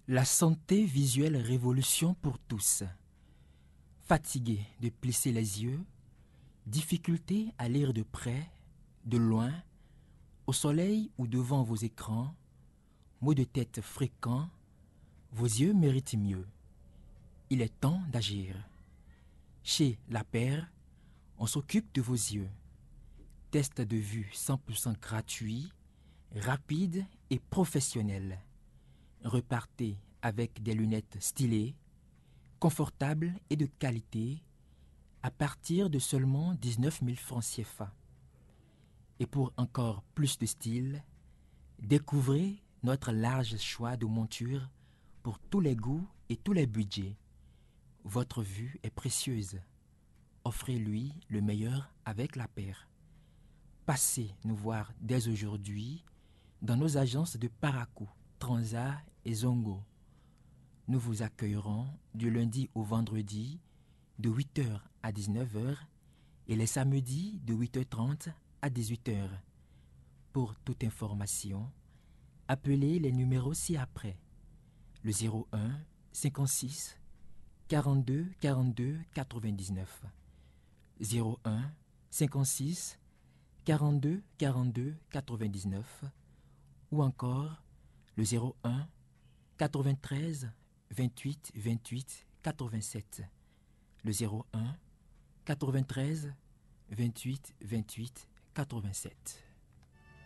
La santé visuelle révolution pour tous. Fatigué de plisser les yeux, difficulté à lire de près, de loin, au soleil ou devant vos écrans, maux de tête fréquents, vos yeux méritent mieux. Il est temps d'agir. Chez La Paire, on s'occupe de vos yeux. Test de vue 100% gratuit, rapide et professionnel. Repartez avec des lunettes stylées, confortables et de qualité à partir de seulement 19 000 francs CFA. Et pour encore plus de style, découvrez notre large choix de montures pour tous les goûts et tous les budgets. Votre vue est précieuse. Offrez-lui le meilleur avec La Paire. Passez nous voir dès aujourd'hui dans nos agences de Parakou, Transat et Zongo. Nous vous accueillerons du lundi au vendredi de 8h à 19h et les samedis de 8h30 à 18h. Pour toute information, appelez les numéros ci-après. Le 01 56 42 42 99. 01 56 42 42 99 ou encore le 01 93 28 28 87. Le 01 93 28 28 87.